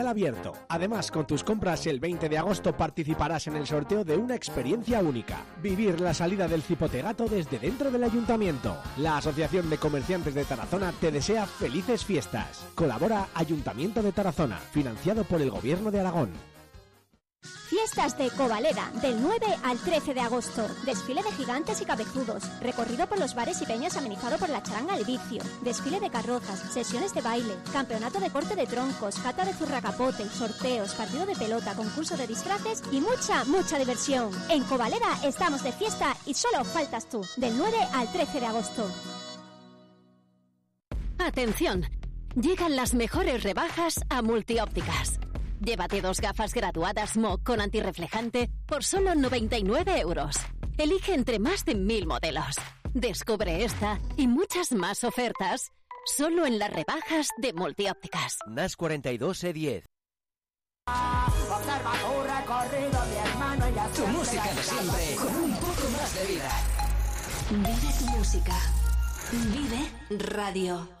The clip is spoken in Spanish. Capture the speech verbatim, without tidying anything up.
abierto. Además, con tus compras el veinte de agosto participarás en el sorteo de una experiencia única. Vivir la salida del Cipote Gato desde dentro del ayuntamiento. La Asociación de Comerciantes de Tarazona te desea felices fiestas. Colabora Ayuntamiento de Tarazona, financiado por el Gobierno de Aragón. Fiestas de Covaleda, del nueve al trece de agosto. Desfile de gigantes y cabezudos. Recorrido por los bares y peñas amenizado por la charanga El Vicio. Desfile de carrozas, sesiones de baile, campeonato de corte de troncos, cata de zurracapote, sorteos, partido de pelota, concurso de disfraces y mucha, mucha diversión. En Covaleda estamos de fiesta y solo faltas tú. Del nueve al trece de agosto. Atención, llegan las mejores rebajas a Multiópticas. Llévate dos gafas graduadas M O con antirreflejante por solo noventa y nueve euros. Elige entre más de mil modelos. Descubre esta y muchas más ofertas solo en las rebajas de Multiópticas. N A S cuarenta y dos E diez. Tu música de siempre, con un poco más de vida. Vive tu música. Vive Radio.